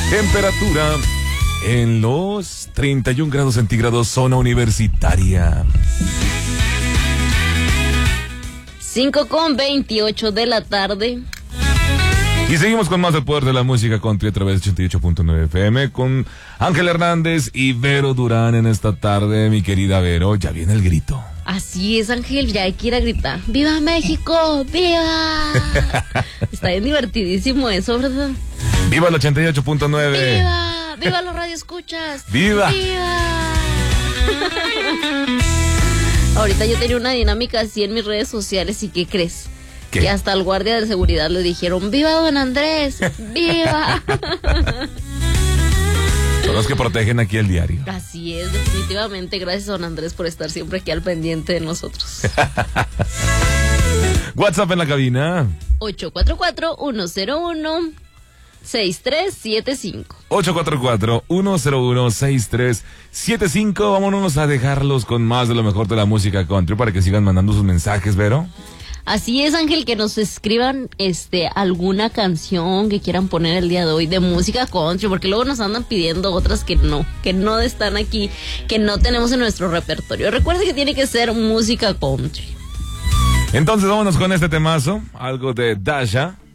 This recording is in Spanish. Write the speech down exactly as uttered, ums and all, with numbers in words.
Temperatura en los treinta y un grados centígrados, zona universitaria. cinco con veintiocho de la tarde. Y seguimos con más del poder de la música country a través de ochenta y ocho punto nueve F M con Ángel Hernández y Vero Durán en esta tarde. Mi querida Vero, ya viene el grito. Así es, Ángel, ya hay que ir a gritar. ¡Viva México! ¡Viva! Está bien divertidísimo eso, ¿verdad? ¡Viva el ochenta y ocho punto nueve! ¡Viva! ¡Viva los radioescuchas! ¡Viva! ¡Viva! Ahorita yo tenía una dinámica así en mis redes sociales, ¿y qué crees? ¿Qué? Que hasta el guardia de seguridad le dijeron: ¡viva don Andrés! ¡Viva! Son los que protegen aquí el diario. Así es, definitivamente. Gracias, don Andrés, por estar siempre aquí al pendiente de nosotros. WhatsApp en la cabina. ocho cuatro cuatro, uno cero uno, seis tres siete cinco. ocho cuatro cuatro, uno cero uno, seis tres siete cinco. Vámonos a dejarlos con más de lo mejor de la música country para que sigan mandando sus mensajes, Vero. Así es, Ángel, que nos escriban este alguna canción que quieran poner el día de hoy de música country, porque luego nos andan pidiendo otras que no, que no están aquí, que no tenemos en nuestro repertorio. Recuerda que tiene que ser música country. Entonces vámonos con este temazo, algo de Dasha.